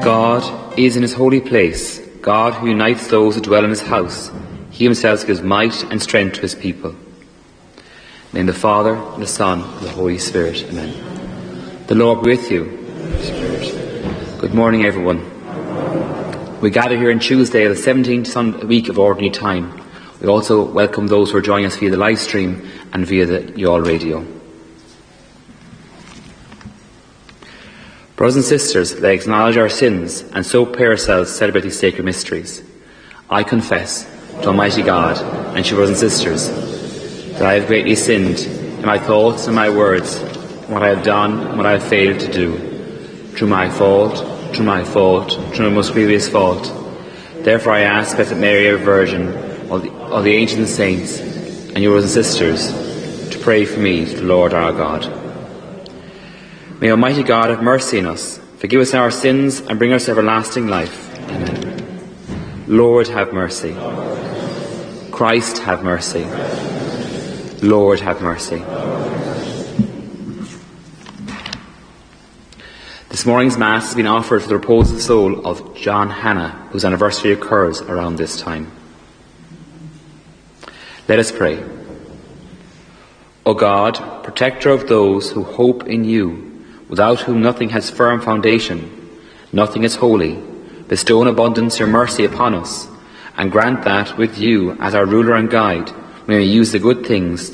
God is in his holy place, God who unites those who dwell in his house. He himself gives might and strength to his people. In the name of the Father, and the Son, and the Holy Spirit. Amen. The Lord be with you. Good morning, everyone. We gather here on Tuesday of the 17th week of Ordinary Time. We also welcome those who are joining us via the live stream and via the Youall Radio. Brothers and sisters, let us acknowledge our sins and so prepare ourselves to celebrate these sacred mysteries. I confess to Almighty God and to you, brothers and sisters, that I have greatly sinned in my thoughts and my words, in what I have done and what I have failed to do, through my most grievous fault. Therefore I ask Blessed Mary, our Virgin, all the angels and saints, and you, brothers and sisters, to pray for me to the Lord our God. May Almighty God have mercy on us, forgive us our sins, and bring us to everlasting life. Amen. Lord, have mercy. Christ, have mercy. Lord, have mercy. This morning's Mass has been offered for the repose of the soul of John Hannah, whose anniversary occurs around this time. Let us pray. O God, protector of those who hope in you, without whom nothing has firm foundation, nothing is holy, bestow in abundance your mercy upon us, and grant that, with you as our ruler and guide, we may use the good things